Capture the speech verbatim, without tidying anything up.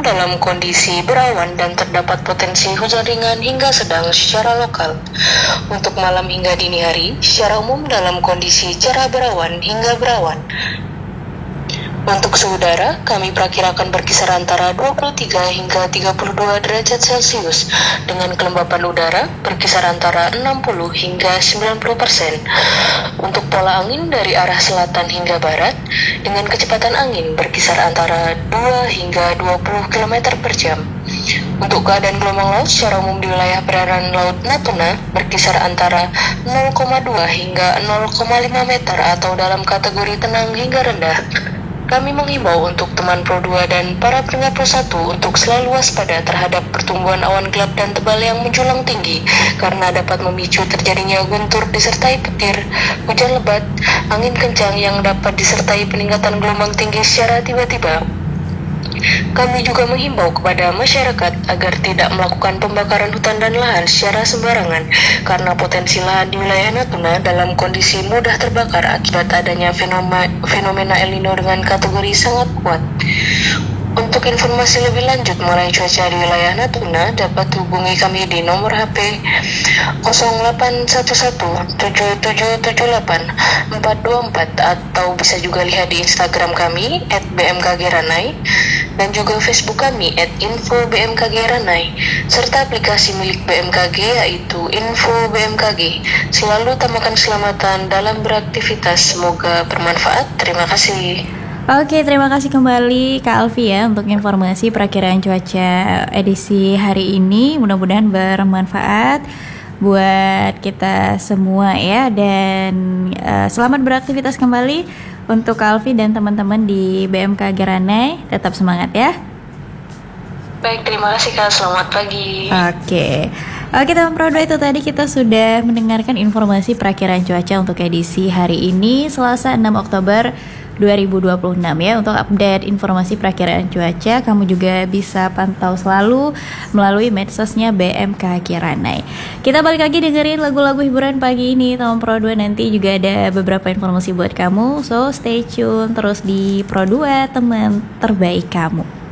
dalam kondisi berawan dan terdapat potensi hujan ringan hingga sedang secara lokal. Untuk malam hingga dini hari, secara umum dalam kondisi cerah berawan hingga berawan. Untuk suhu udara, kami perkirakan berkisar antara dua puluh tiga hingga tiga puluh dua derajat Celcius, dengan kelembapan udara berkisar antara enam puluh hingga sembilan puluh persen. Untuk pola angin dari arah selatan hingga barat, dengan kecepatan angin berkisar antara dua hingga dua puluh kilometer per jam. Untuk keadaan gelombang laut secara umum di wilayah perairan Laut Natuna berkisar antara nol koma dua hingga nol koma lima meter atau dalam kategori tenang hingga rendah. Kami menghimbau untuk teman Pro dua dan para pendengar Pro satu untuk selalu waspada terhadap pertumbuhan awan gelap dan tebal yang menjulang tinggi karena dapat memicu terjadinya guntur disertai petir, hujan lebat, angin kencang yang dapat disertai peningkatan gelombang tinggi secara tiba-tiba. Kami juga menghimbau kepada masyarakat agar tidak melakukan pembakaran hutan dan lahan secara sembarangan karena potensi lahan di wilayah Natuna dalam kondisi mudah terbakar akibat adanya fenomena, fenomena El Nino dengan kategori sangat kuat. Untuk informasi lebih lanjut mengenai cuaca di wilayah Natuna dapat hubungi kami di nomor H P nol delapan satu satu tujuh tujuh tujuh delapan empat dua empat atau bisa juga lihat di Instagram kami et b m k g ranai dan juga Facebook kami et info b m k g ranai serta aplikasi milik B M K G yaitu Info B M K G. Selalu utamakan keselamatan dalam beraktivitas, semoga bermanfaat. Terima kasih. Oke, terima kasih kembali Kak Alfi ya untuk informasi perakiraan cuaca edisi hari ini. Mudah-mudahan bermanfaat buat kita semua ya. Dan uh, selamat beraktivitas kembali untuk Kak Alfi dan teman-teman di B M K G Ranai. Tetap semangat ya. Baik, terima kasih Kak. Selamat pagi. Oke. Oke teman Pro dua, itu tadi kita sudah mendengarkan informasi perakiraan cuaca untuk edisi hari ini Selasa enam Oktober dua ribu dua puluh enam ya. Untuk update informasi perakiraan cuaca, kamu juga bisa pantau selalu melalui medsosnya B M K G Ranai. Kita balik lagi dengerin lagu-lagu hiburan pagi ini teman Pro dua. Nanti juga ada beberapa informasi buat kamu, so stay tune terus di Pro dua, teman terbaik kamu.